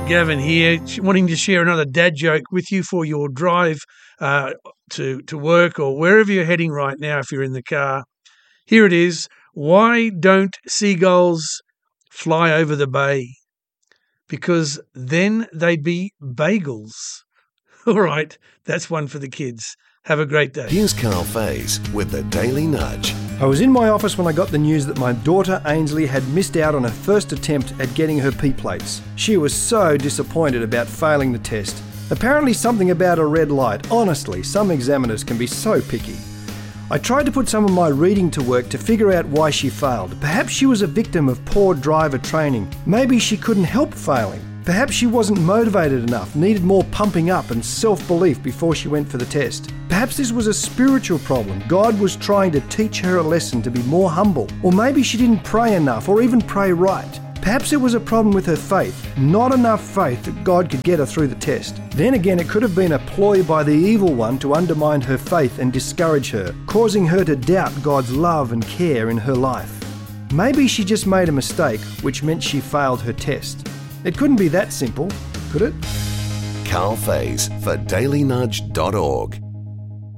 Gavin here, wanting to share another dad joke with you for your drive to work or wherever you're heading right now if you're in the car. Here it is. Why don't seagulls fly over the bay? Because then they'd be bagels. All right, that's one for the kids. Have a great day. Here's Carl Faze with the Daily Nudge. I was in my office when I got the news that my daughter Ainsley had missed out on her first attempt at getting her P plates. She was so disappointed about failing the test. Apparently something about a red light. Honestly, some examiners can be so picky. I tried to put some of my reading to work to figure out why she failed. Perhaps she was a victim of poor driver training. Maybe she couldn't help failing. Perhaps she wasn't motivated enough, needed more pumping up and self-belief before she went for the test. Perhaps this was a spiritual problem. God was trying to teach her a lesson to be more humble. Or maybe she didn't pray enough or even pray right. Perhaps it was a problem with her faith, not enough faith that God could get her through the test. Then again, it could have been a ploy by the evil one to undermine her faith and discourage her, causing her to doubt God's love and care in her life. Maybe she just made a mistake, which meant she failed her test. It couldn't be that simple, could it? Carl Faze for dailynudge.org.